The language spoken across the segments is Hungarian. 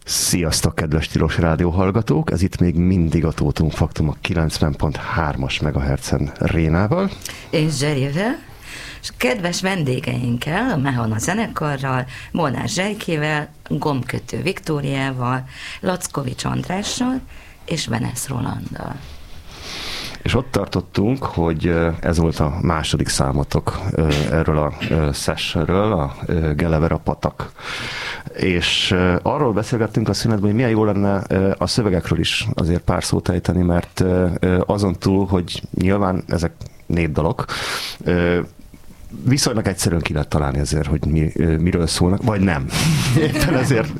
Sziasztok, kedves Tilos Rádió hallgatók! Ez itt még mindig a Tótum Faktum a 90.3-as MHz-en Rénával. És Zserivel, és kedves vendégeinkkel, a Mehana zenekarral, Molnár Zsejkével, Gombkötő Viktóriával, Lackovics Andrással és Venesz Rolanddal. És ott tartottunk, hogy ez volt a második számotok erről a sessionről, a Gelevera patak. És arról beszélgettünk a szünetben, hogy milyen jó lenne a szövegekről is azért pár szót ejteni, mert azon túl, hogy nyilván ezek népdalok, viszonylag egyszerűen ki lehet találni ezért, hogy miről szólnak, vagy nem. Éppen ezért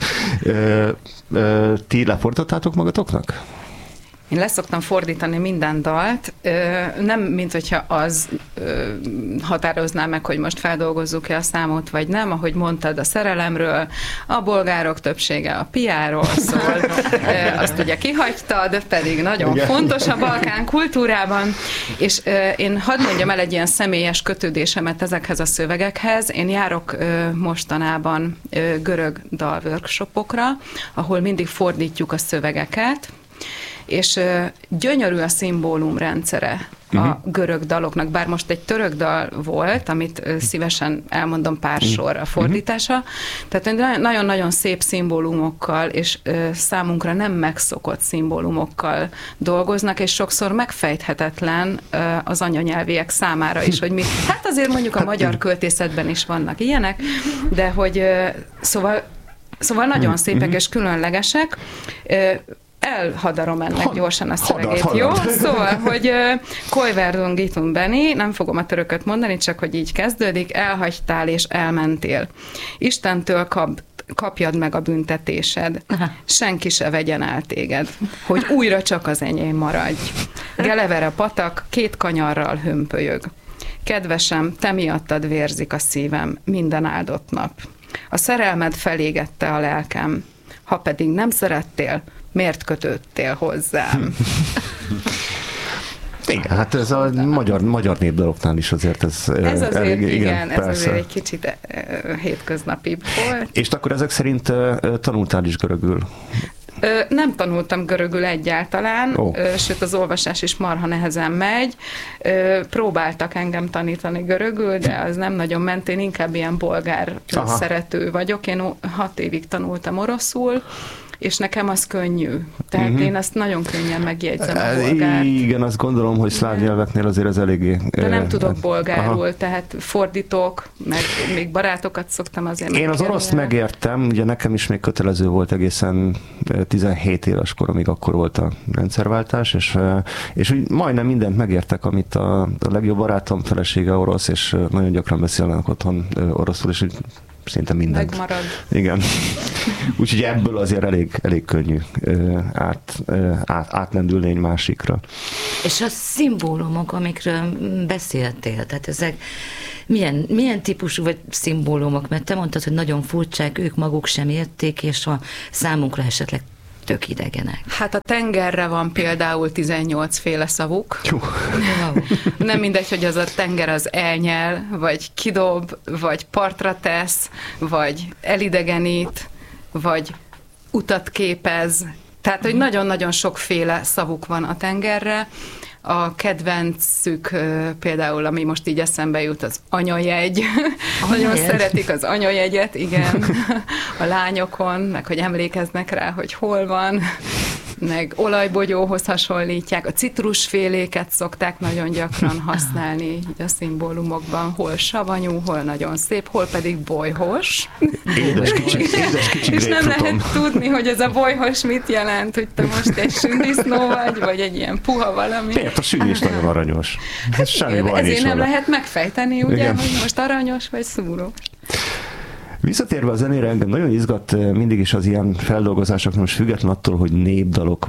ti lefordítottátok magatoknak? Én leszoktam fordítani minden dalt, nem mint hogyha az határozná meg, hogy most feldolgozzuk-e a számot, vagy nem, ahogy mondtad a szerelemről, a bolgárok többsége a piáról szól, azt ugye kihagytad, pedig nagyon fontos a Balkán kultúrában, és én hadd mondjam el egy ilyen személyes kötődésemet ezekhez a szövegekhez. Én járok mostanában görög dalworkshopokra, ahol mindig fordítjuk a szövegeket, és gyönyörű a szimbólumrendszere a görög daloknak, bár most egy török dal volt, amit szívesen elmondom pár sorra fordítása. Tehát nagyon-nagyon szép szimbólumokkal, és számunkra nem megszokott szimbólumokkal dolgoznak, és sokszor megfejthetetlen az anyanyelviek számára is, hogy mi, hát azért mondjuk a magyar költészetben is vannak ilyenek, de hogy szóval nagyon szépek és különlegesek. Elhadarom ennek gyorsan a szövegét, jó? Szóval, hogy Koiverdon Gitun Beni, nem fogom a törököt mondani, csak hogy így kezdődik, elhagytál és elmentél. Istentől kapjad meg a büntetésed. Senki se vegyen el téged, hogy újra csak az enyém maradj. Gelevera patak, 2 kanyarral hömpölyög. Kedvesem, te miattad vérzik a szívem minden áldott nap. A szerelmed felégette a lelkem. Ha pedig nem szerettél, miért kötődtél hozzám? Igen, hát ez a magyar népdaloknál is azért ez azért, elég, igen, ez azért egy kicsit hétköznapibb volt. És akkor ezek szerint tanultál is görögül? Nem tanultam görögül egyáltalán, sőt az olvasás is marha nehezen megy. Próbáltak engem tanítani görögül, de az nem nagyon ment, én inkább ilyen bolgár szerető vagyok. Én 6 évig tanultam oroszul, és nekem az könnyű. Tehát én azt nagyon könnyen megjegyzem a bolgárt. Igen, azt gondolom, hogy szláv nyelveknél azért az eléggé... De nem tudok bolgárul, tehát fordítok, meg még barátokat szoktam azért Én az oroszt megértem, ugye nekem is még kötelező volt egészen 17 éves koromig, akkor volt a rendszerváltás, és úgy majdnem mindent megértek, amit a legjobb barátom felesége orosz, és nagyon gyakran beszélnek otthon oroszul, és szinte mindent. Megmarad. Igen. Úgyhogy ebből azért elég könnyű átlendülni egy másikra. És a szimbólumok, amikről beszéltél, tehát ezek milyen típusú vagy szimbólumok? Mert te mondtad, hogy nagyon furcsák, ők maguk sem érték, és a számunkra esetleg tök idegenek. Hát a tengerre van például 18 féle szavuk. Nem mindegy, hogy az a tenger az elnyel, vagy kidob, vagy partra tesz, vagy elidegenít, vagy utat képez. Tehát, hogy nagyon-nagyon sokféle szavuk van a tengerre. A kedvencük például, ami most így eszembe jut, az anyajegy. Nagyon szeretik az anyajegyet, igen, a lányokon, meg hogy emlékeznek rá, hogy hol van, meg olajbogyóhoz hasonlítják. A citrusféléket szokták nagyon gyakran használni így a szimbólumokban, hol savanyú, hol nagyon szép, hol pedig bolyhos. Édes kicsi és nem lehet tudni, hogy ez a bolyhos mit jelent, hogy te most egy sündisznó vagy egy ilyen puha valami. Miért? A sűn is nagyon aranyos. Semmi baj ezért nem vele. lehet megfejteni, ugye, igen, hogy most aranyos vagy szúró. Visszatérve a zenére, engem nagyon izgat mindig is az ilyen feldolgozások, most független attól, hogy népdalok,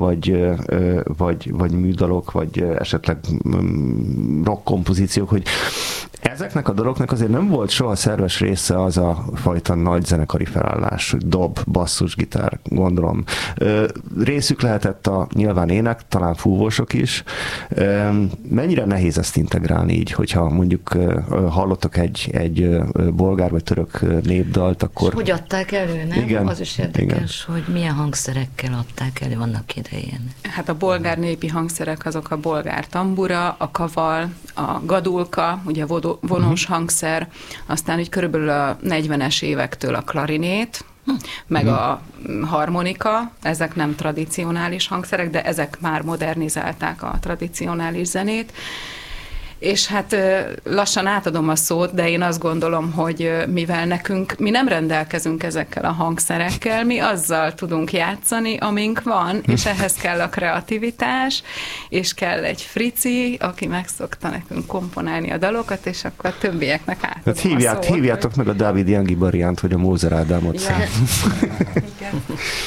vagy műdalok, vagy esetleg rock kompozíciók, hogy ezeknek a daloknak azért nem volt soha szerves része az a fajta nagy zenekari felállás, hogy dob, basszus, gitár, gondolom. Részük lehetett a nyilván ének, talán fúvósok is. Mennyire nehéz ezt integrálni így, hogyha mondjuk hallottak egy bolgár vagy török népdalt, dalt, akkor... És hogy adták elő, nem? Igen. Az is érdekes, hogy milyen hangszerekkel adták elő annak idején. Hát a bolgár népi hangszerek azok a bolgár tambura, a kaval, a gadulka, ugye vonós hangszer, aztán úgy körülbelül a 40-es évektől a klarinét, meg a harmonika, ezek nem tradicionális hangszerek, de ezek már modernizálták a tradicionális zenét. És hát lassan átadom a szót, de én azt gondolom, hogy mivel mi nem rendelkezünk ezekkel a hangszerekkel, mi azzal tudunk játszani, amink van, és ehhez kell a kreativitás, és kell egy frici, aki megszokta nekünk komponálni a dalokat, és akkor a többieknek átadom a szót. Hívjátok meg a Dávid Jangi variant, hogy a Mózer Ádámot. Ja. Igen.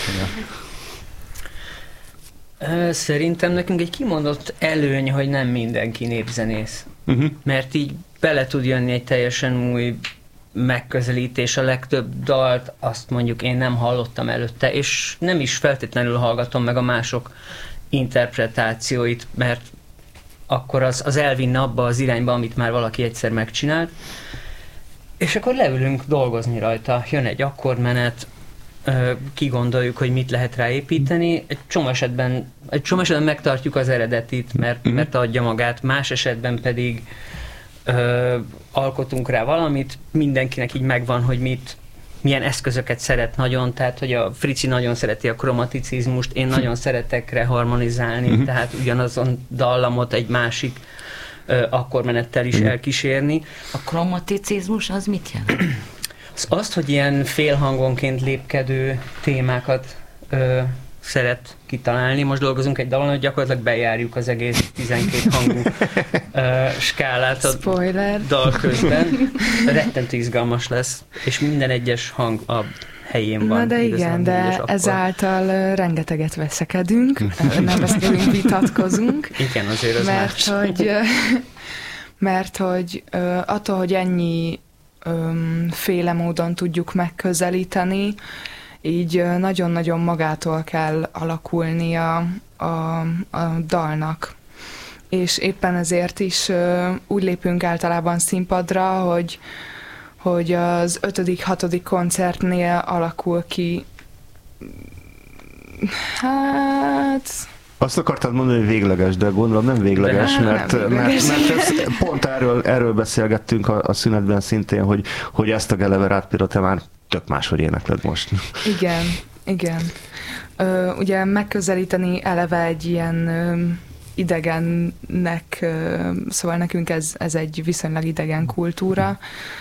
Szerintem nekünk egy kimondott előny, hogy nem mindenki népzenész. Mert így bele tud jönni egy teljesen új megközelítés. A legtöbb dalt azt mondjuk én nem hallottam előtte, és nem is feltétlenül hallgatom meg a mások interpretációit, mert akkor az elvinne abba az irányba, amit már valaki egyszer megcsinált. És akkor leülünk dolgozni rajta. Jön egy akkordmenet, kigondoljuk, hogy mit lehet ráépíteni. Egy csomó esetben megtartjuk az eredetit, mert adja magát, más esetben pedig alkotunk rá valamit, mindenkinek így megvan, hogy milyen eszközöket szeret nagyon, tehát hogy a Frici nagyon szereti a kromaticizmust, én nagyon szeretek reharmonizálni, tehát ugyanazon dallamot egy másik akkordmenettel is elkísérni. A kromaticizmus az mit jelent? Azt, hogy ilyen félhangonként lépkedő témákat szeret kitalálni. Most dolgozunk egy dalon, hogy gyakorlatilag bejárjuk az egész 12 hangú skálát a dal közben. Rettentő izgalmas lesz, és minden egyes hang a helyén van. Na de igen, de ezáltal rengeteget veszekedünk, nem veszekedünk, vitatkozunk. Igen, azért az más. Mert hogy attól, hogy ennyi féle módon tudjuk megközelíteni, így nagyon-nagyon magától kell alakulni a dalnak. És éppen ezért is úgy lépünk általában színpadra, hogy az 5.-6. koncertnél alakul ki, hát... Azt akartad mondani, hogy végleges, de gondolom nem végleges, mert pont erről beszélgettünk a szünetben szintén, hogy ezt a Geleverát például te már tök máshogy énekled most. Igen. Ugye megközelíteni eleve egy ilyen idegennek, szóval nekünk ez egy viszonylag idegen kultúra.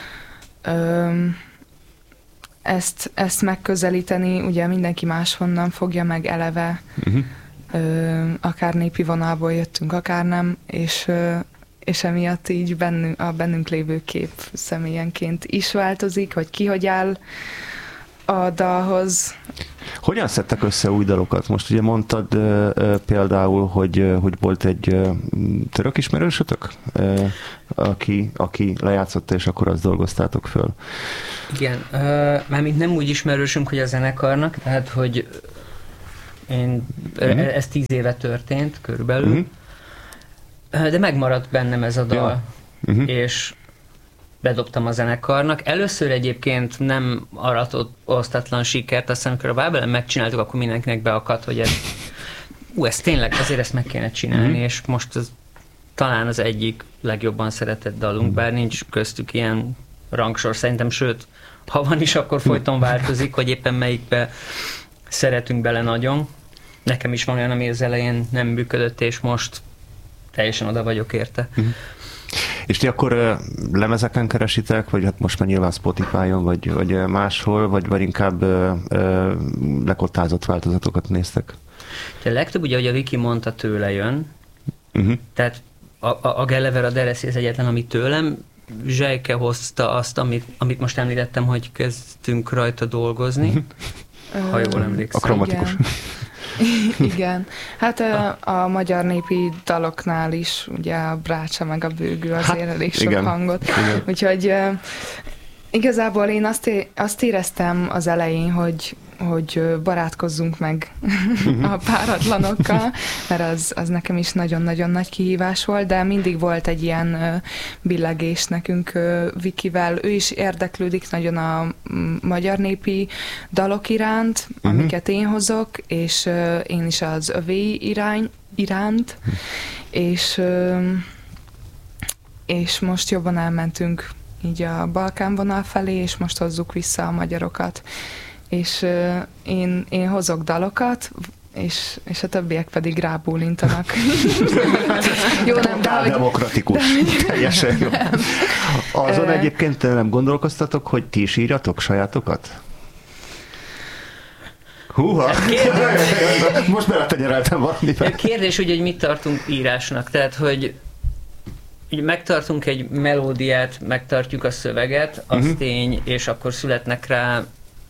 Ezt megközelíteni, ugye mindenki máshonnan fogja meg eleve, akár népi vonalból jöttünk, akár nem, és emiatt így a bennünk lévő kép személyenként is változik, hogy ki hogy áll a dalhoz. Hogyan szedtek össze új dalokat? Most ugye mondtad például, hogy volt egy török ismerősötök, aki lejátszotta, és akkor azt dolgoztátok föl. Igen, mármint nem úgy ismerősünk, hogy a zenekarnak, tehát hogy ez 10 éve történt körülbelül, de megmaradt bennem ez a dal, és bedobtam a zenekarnak. Először egyébként nem aratott osztatlan sikert, aztán amikor a Bábelen megcsináltuk, akkor mindenkinek beakadt, hogy ez tényleg, azért ezt meg kéne csinálni, és most ez talán az egyik legjobban szeretett dalunk, bár nincs köztük ilyen rangsor szerintem, sőt, ha van is, akkor folyton változik, hogy éppen melyikbe szeretünk bele nagyon. Nekem is van olyan, ami az elején nem működött, és most teljesen oda vagyok érte. És ti akkor lemezeken keresitek, vagy hát most már nyilván Spotify-on, vagy máshol, vagy inkább lekottázott változatokat néztek? A legtöbb, ugye, ahogy a Viki mondta, tőle jön. Tehát a Gelever, a Deresi az egyetlen, ami tőlem. Zsejke hozta azt, amit most említettem, hogy kezdtünk rajta dolgozni. Ha jól emlékszem. A kromatikus. Igen. Hát a magyar népi daloknál is ugye a brácsa meg a bőgő azért elég sok hangot. Igen. Úgyhogy Igazából én azt éreztem az elején, hogy barátkozzunk meg a páratlanokkal, mert az nekem is nagyon-nagyon nagy kihívás volt, de mindig volt egy ilyen billegés nekünk Vikivel. Ő is érdeklődik nagyon a magyar népi dalok iránt, amiket én hozok, és én is az övé iránt, és most jobban elmentünk így a Balkán vonal felé, és most hozzuk vissza a magyarokat. És én hozok dalokat, és a többiek pedig rábólintanak. Jó, nem, de demokratikus. Teljesen jó. Azon egyébként nem gondolkoztatok, hogy ti is írjatok sajátokat? Húha! Most beletenyereltem valami. Kérdés ugye, hogy mit tartunk írásnak, tehát, hogy megtartunk egy melódiát, megtartjuk a szöveget, az tény, és akkor születnek rá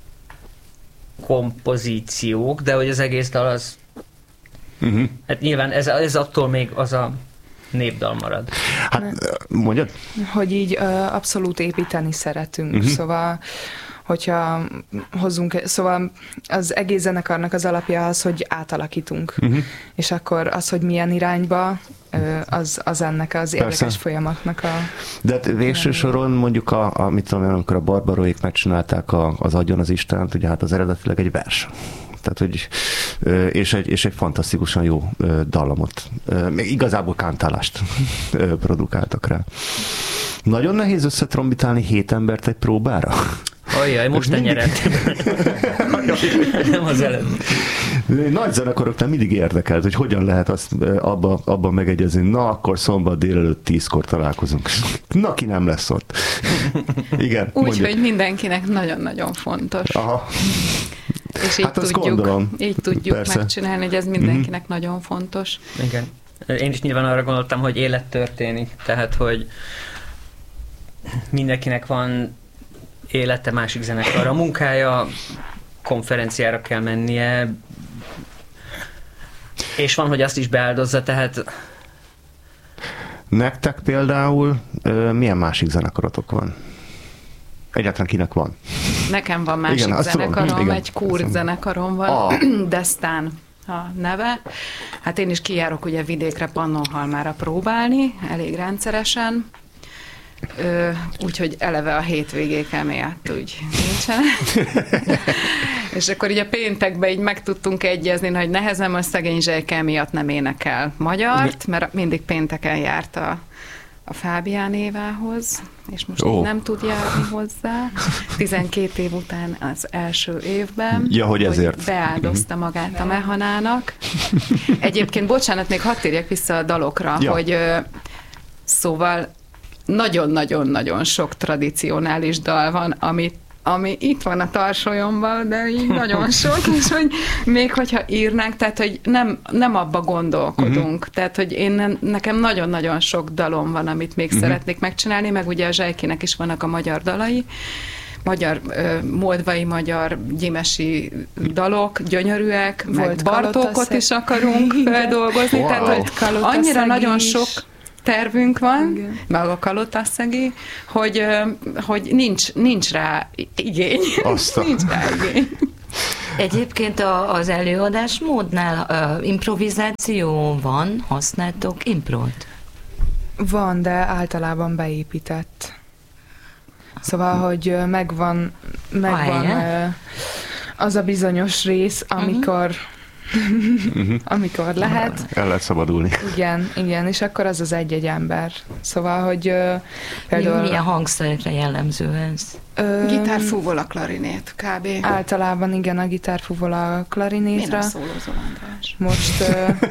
kompozíciók, de hogy az egész dal az hát nyilván ez attól még az a népdal marad. Hát mondjad? Hogy így abszolút építeni szeretünk, szóval hogyha szóval az egész zenekarnak az alapja az, hogy átalakítunk. És akkor az, hogy milyen irányba, az ennek az érdekes folyamatnak a... De hát végső soron mondjuk mit tudom én, amikor a Barbaroék megcsinálták az Adjon az Istent, ugye hát az eredetileg egy vers. Tehát, hogy, és egy fantasztikusan jó dallamot, még igazából kántálást produkáltak rá. Nagyon nehéz összetrombitálni 7 embert egy próbára? Ajjaj, most tenyereltem. Nem az előbb. Nagy zenekaroknál mindig érdekelt, hogy hogyan lehet azt abban megegyezni. Na, akkor szombat délelőtt 10-kor találkozunk. Na, ki nem lesz ott. Igen. Úgyhogy mindenkinek nagyon-nagyon fontos. Aha. És így, hát így tudjuk persze. megcsinálni, hogy ez mindenkinek nagyon fontos. Igen. Én is nyilván arra gondoltam, hogy élet történik. Tehát, hogy mindenkinek van élete másik zenekarra, munkája, konferenciára kell mennie, és van, hogy azt is beáldozza, tehát... Nektek például milyen másik zenekaratok van? Egyáltalán kinek van? Nekem van másik zenekarom, egy kurd zenekarom van, Desztán a neve. Hát én is kijárok ugye vidékre Pannonhalmára próbálni, elég rendszeresen. Úgyhogy eleve a hétvégéken miatt úgy nincsen. És akkor ugye péntekben így meg tudtunk egyezni, hogy nehezen a szegény Zsejke miatt nem énekel magyart, mert mindig pénteken járt a Fábián Évához, és most így nem tud járni hozzá. 12 év után az első évben, hogy ezért beáldozta magát a mehanának. Egyébként, bocsánat, még hadd térjek vissza a dalokra, hogy szóval nagyon-nagyon-nagyon sok tradicionális dal van, ami itt van a tarsolyomban, de így nagyon sok, és hogy még hogyha írnánk, tehát hogy nem abba gondolkodunk. Tehát, hogy nekem nagyon-nagyon sok dalom van, amit még szeretnék megcsinálni, meg ugye a Zsejkinek is vannak a magyar dalai, moldvai magyar gyimesi dalok, gyönyörűek, meg Bartókot is akarunk feldolgozni, tehát hogy annyira nagyon sok tervünk van, igen, meg a Kalotaszegi, hogy nincs rá igény. Nincs rá igény. Egyébként az előadásmódnál improvizáció van? Használtok improt? Van, de általában beépített. Szóval, hogy megvan az a bizonyos rész, amikor lehet. El lehet szabadulni. Igen, és akkor az egy ember. Szóval, hogy például... Milyen hangszerekre jellemző ez? Gitár, fuvola, klarinét, kb. Általában igen, a gitár, fuvola, a klarinétra. Miért szólózol, András? Most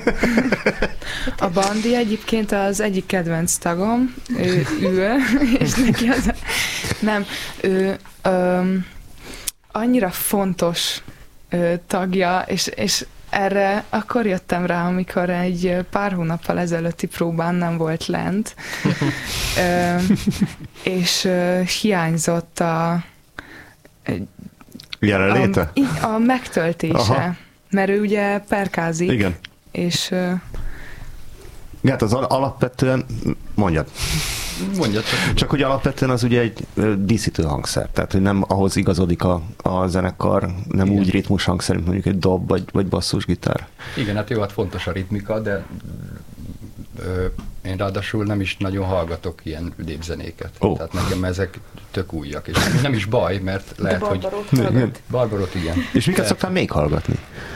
a Bandi egyébként az egyik kedvenc tagom, ő ül, és neki az... Nem, ő annyira fontos tagja, és erre akkor jöttem rá, amikor egy pár hónappal ezelőtti próbán nem volt lent, és hiányzott a jelenléte? A megtöltése. Aha. Mert ő ugye perkázik. Igen. És... Hát az alapvetően, mondjad. Mondjad csak. Csak hogy alapvetően az ugye egy díszítő hangszer, tehát hogy nem ahhoz igazodik a zenekar, nem igen. úgy ritmus hangszer, mint mondjuk egy dob vagy basszusgitár. Igen, hát jó, hát fontos a ritmika, de én ráadásul nem is nagyon hallgatok ilyen népzenéket. Tehát nekem ezek tök újak, és nem is baj, mert lehet, hogy... Barbarot, igen. És miket szoktál még hallgatni?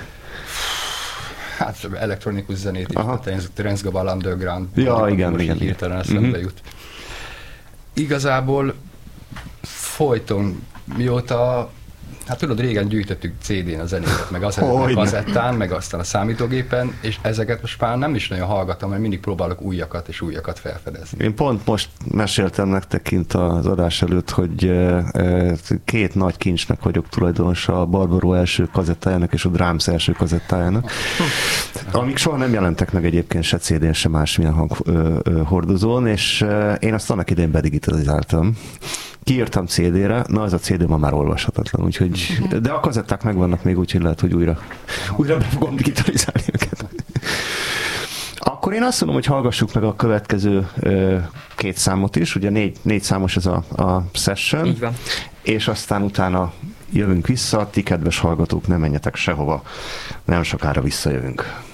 Hát elektronikus zenét is, tehát Trans-Global Underground. Ja, igen. Hirtelen eszembe jut. Igazából folyton, mióta, hát tudod, régen gyűjtöttük CD-n a zenéket, meg az a kazettán, meg aztán a számítógépen, és ezeket most már nem is nagyon hallgatom, mert mindig próbálok újakat és újakat felfedezni. Én pont most meséltem nektek kint az adás előtt, hogy két nagy kincsnek vagyok tulajdonosa, a Barbaro első kazettájának és a Drums első kazettájának, amik soha nem jelentek meg egyébként se CD-n, se másmilyen hanghordozón, és én azt annak idején bedigitalizáltam. Kiírtam CD-re, na az a CD ma már olvashatatlan, úgyhogy, de a kazetták megvannak még, úgyhogy lehet, hogy újra be fogom digitalizálni őket. Akkor én azt mondom, hogy hallgassuk meg a következő két számot is, ugye négy számos ez a session, így van. És aztán utána jövünk vissza, ti kedves hallgatók, ne menjetek sehova, nem sokára visszajövünk.